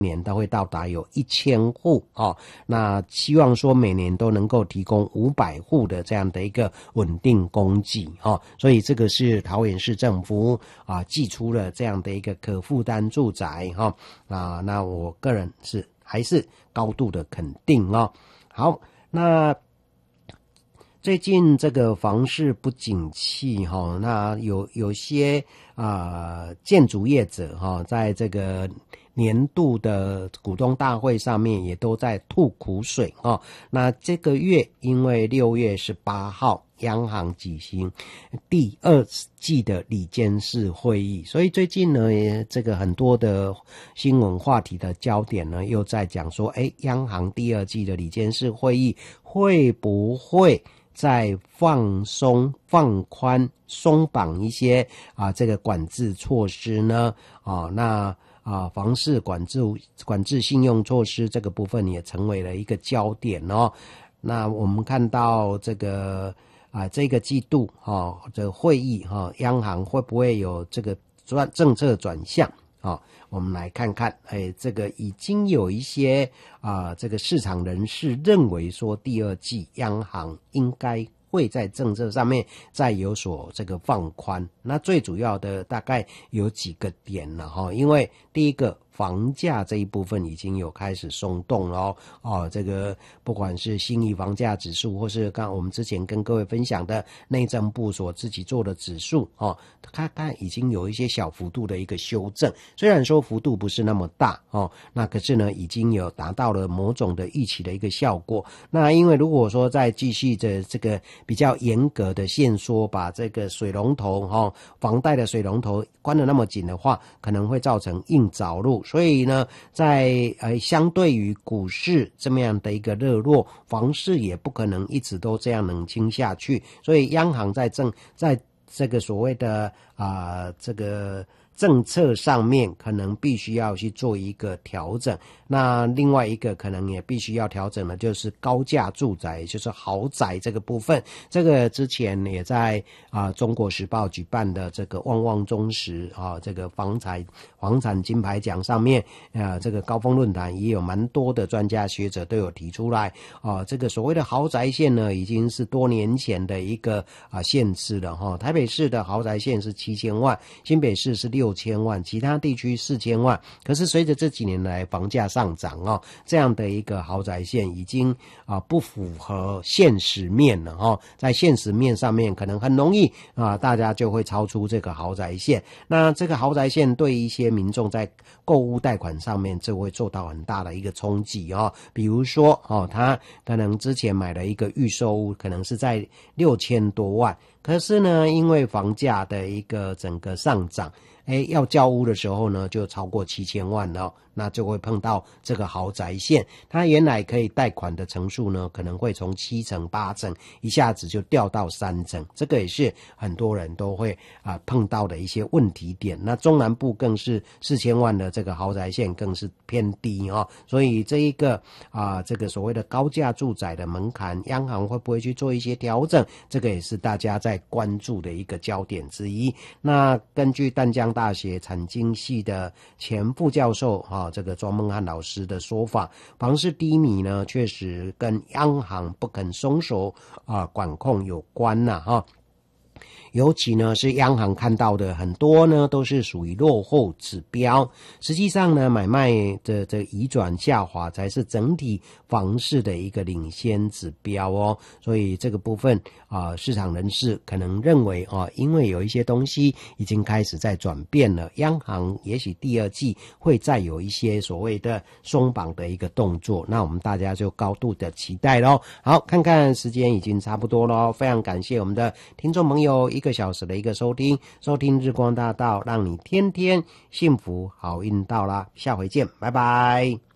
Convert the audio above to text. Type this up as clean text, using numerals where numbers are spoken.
年都会到达有1000户哦，那希望说每年都能够提供500户的这样的一个稳定供给哦，所以这个是桃园市政府寄出了这样的一个可负担住宅那我个人还是高度的肯定哦。好，那最近这个房市不景气那有些建筑业者在这个年度的股东大会上面也都在吐苦水那这个月因为6月18号央行举行第2季的理监事会议，所以最近呢这个很多的新闻话题的焦点呢又在讲说央行第2季的理监事会议会不会再放松、放宽、松绑一些这个管制措施呢房市管制信用措施这个部分也成为了一个焦点那我们看到这个这个季度这个会议央行会不会有这个政策转向我们来看看这个已经有一些这个市场人士认为说第2季央行应该会在政策上面再有所这个放宽，那最主要的大概有几个点了因为第一个房价这一部分已经有开始松动了这个不管是信义房价指数或是刚我们之前跟各位分享的内政部所自己做的指数它已经有一些小幅度的一个修正，虽然说幅度不是那么大那可是呢已经有达到了某种的预期的一个效果。那因为如果说再继续的这个比较严格的限缩，把这个水龙头房贷的水龙头关得那么紧的话，可能会造成硬着陆，所以呢在相对于股市这么样的一个热络，房市也不可能一直都这样冷清下去，所以央行在这个所谓的这个政策上面可能必须要去做一个调整。那另外一个可能也必须要调整的就是高价住宅，就是豪宅这个部分。这个之前也在中国时报举办的这个旺旺中时这个房产金牌奖上面这个高峰论坛也有蛮多的专家学者都有提出来这个所谓的豪宅线呢已经是多年前的一个限制了台北市的豪宅线是7000万，新北市是6000万，其他地区4000万。可是随着这几年来房价上涨这样的一个豪宅线已经不符合现实面了在现实面上面可能很容易大家就会超出这个豪宅线。那这个豪宅线对一些民众在购物贷款上面就会受到很大的一个冲击比如说他可能之前买了一个预售屋，可能是在6000多万，可是呢因为房价的一个整个上涨要交屋的时候呢就超过7000万了，那就会碰到这个豪宅线，它原来可以贷款的成数呢可能会从7成8成一下子就掉到3成，这个也是很多人都会碰到的一些问题点。那中南部更是4000万的这个豪宅线更是偏低所以这一个这个所谓的高价住宅的门槛，央行会不会去做一些调整，这个也是大家在关注的一个焦点之一。那根据淡江大学产经系的前副教授这个庄孟汉老师的说法，房市低迷呢确实跟央行不肯松手管控有关尤其呢是央行看到的很多呢都是属于落后指标，实际上呢买卖的这移转下滑才是整体房市的一个领先指标所以这个部分市场人士可能认为因为有一些东西已经开始在转变了，央行也许第2季会再有一些所谓的松绑的一个动作，那我们大家就高度的期待咯。好，看看时间已经差不多咯，非常感谢我们的听众朋友1个小时的一个收听日光大道，让你天天幸福好运到啦，下回见，拜拜。